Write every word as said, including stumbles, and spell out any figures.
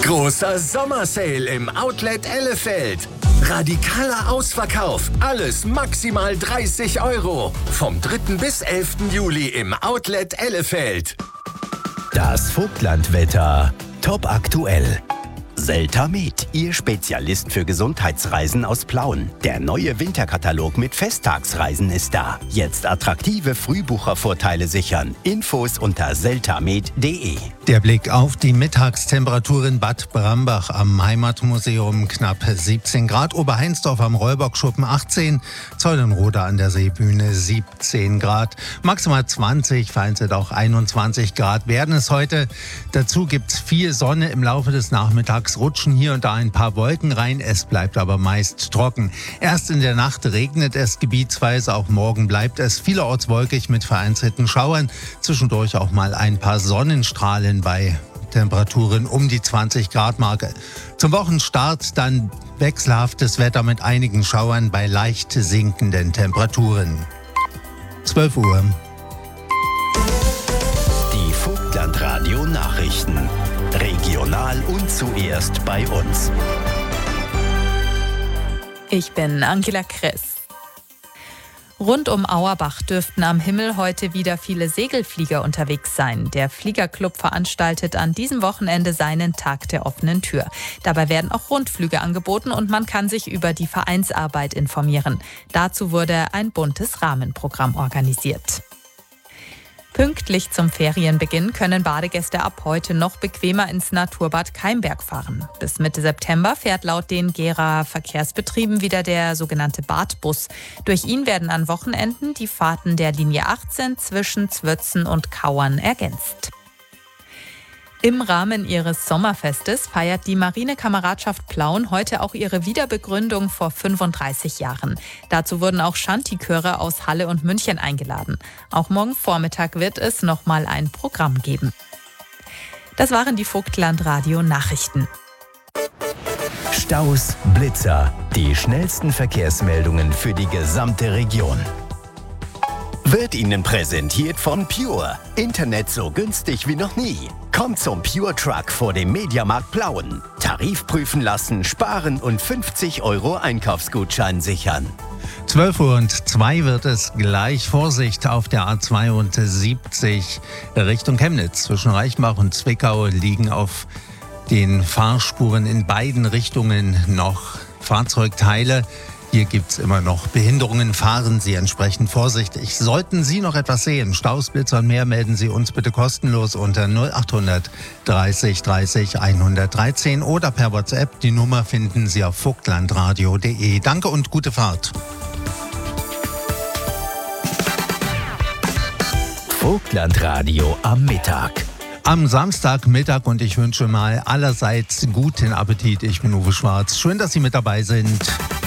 Großer Sommersale im Outlet Ellefeld. Radikaler Ausverkauf. Alles maximal dreißig Euro. Vom dritten bis elften Juli im Outlet Ellefeld. Das Vogtlandwetter. Top aktuell. Seltamed, Ihr Spezialist für Gesundheitsreisen aus Plauen. Der neue Winterkatalog mit Festtagsreisen ist da. Jetzt attraktive Frühbuchervorteile sichern. Infos unter seltamed punkt de. Der Blick auf die Mittagstemperatur in Bad Brambach am Heimatmuseum knapp siebzehn Grad, Oberheinsdorf am Rollbockschuppen achtzehn, Zeulenroda an der Seebühne siebzehn Grad, maximal zwanzig, vereinzelt auch einundzwanzig Grad werden es heute. Dazu gibt es viel Sonne, im Laufe des Nachmittags rutschen hier und da ein paar Wolken rein, es bleibt aber meist trocken. Erst in der Nacht regnet es gebietsweise, auch morgen bleibt es vielerorts wolkig mit vereinzelten Schauern, zwischendurch auch mal ein paar Sonnenstrahlen bei Temperaturen um die zwanzig Grad Marke. Zum Wochenstart dann wechselhaftes Wetter mit einigen Schauern bei leicht sinkenden Temperaturen. zwölf Uhr. Die Vogtlandradio Nachrichten. Regional und zuerst bei uns. Ich bin Angela Kress. Rund um Auerbach dürften am Himmel heute wieder viele Segelflieger unterwegs sein. Der Fliegerclub veranstaltet an diesem Wochenende seinen Tag der offenen Tür. Dabei werden auch Rundflüge angeboten und man kann sich über die Vereinsarbeit informieren. Dazu wurde ein buntes Rahmenprogramm organisiert. Pünktlich zum Ferienbeginn können Badegäste ab heute noch bequemer ins Naturbad Keimberg fahren. Bis Mitte September fährt laut den Gera Verkehrsbetrieben wieder der sogenannte Badbus. Durch ihn werden an Wochenenden die Fahrten der Linie achtzehn zwischen Zwötzen und Kauern ergänzt. Im Rahmen ihres Sommerfestes feiert die Marinekameradschaft Plauen heute auch ihre Wiederbegründung vor fünfunddreißig Jahren. Dazu wurden auch Shanty-Chöre aus Halle und München eingeladen. Auch morgen Vormittag wird es nochmal ein Programm geben. Das waren die Vogtlandradio-Nachrichten. Staus, Blitzer, die schnellsten Verkehrsmeldungen für die gesamte Region. Wird Ihnen präsentiert von Pure. Internet so günstig wie noch nie. Kommt zum Pure Truck vor dem Mediamarkt Plauen. Tarif prüfen lassen, sparen und fünfzig Euro Einkaufsgutschein sichern. zwölf Uhr und zwei wird es gleich. Vorsicht auf der A zweiundsiebzig Richtung Chemnitz. Zwischen Reichenbach und Zwickau liegen auf den Fahrspuren in beiden Richtungen noch Fahrzeugteile. Hier gibt es immer noch Behinderungen. Fahren Sie entsprechend vorsichtig. Sollten Sie noch etwas sehen, Staus, Blitzer und mehr, melden Sie uns bitte kostenlos unter null achthundert dreißig dreißig hundertdreizehn oder per WhatsApp. Die Nummer finden Sie auf vogtlandradio punkt de. Danke und gute Fahrt. Vogtlandradio am Mittag. Am Samstagmittag und ich wünsche mal allerseits guten Appetit. Ich bin Uwe Schwarz. Schön, dass Sie mit dabei sind.